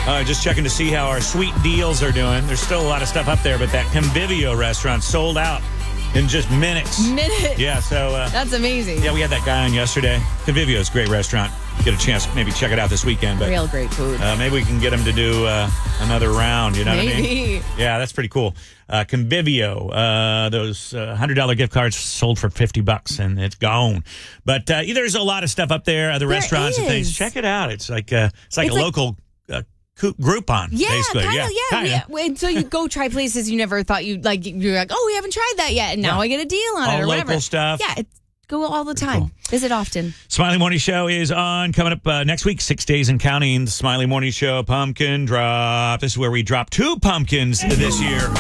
Just checking to see how our sweet deals are doing. There's still a lot of stuff up there, but that Convivio restaurant sold out in just minutes. Yeah, so... That's amazing. Yeah, we had that guy on yesterday. Convivio is a great restaurant. Get a chance, maybe check it out this weekend. But real great food. Maybe we can get him to do another round, you know what I mean? Maybe. Yeah, that's pretty cool. Convivio, those $100 gift cards sold for $50, and it's gone. But there's a lot of stuff up there, other restaurants and things. Check it out. It's like a local... Groupon, basically. Kinda. And so you go try places you never thought you're like, oh, we haven't tried that yet, and now I get a deal on it or whatever. Local stuff. Yeah, go all the time. Cool. Visit often. Smiley Morning Show is on coming up next week, 6 days and counting. The Smiley Morning Show Pumpkin Drop. This is where we drop 2 pumpkins this year.